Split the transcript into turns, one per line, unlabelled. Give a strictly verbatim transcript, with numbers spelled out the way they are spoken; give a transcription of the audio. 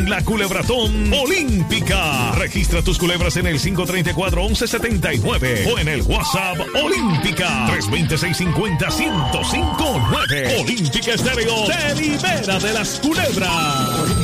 La Culebratón Olímpica. Registra tus culebras en el cinco tres cuatro, once setenta y nueve o en el WhatsApp Olímpica tres dos cero, seis cinco cero, uno cero cinco nueve. Olímpica Estéreo te libera de las culebras.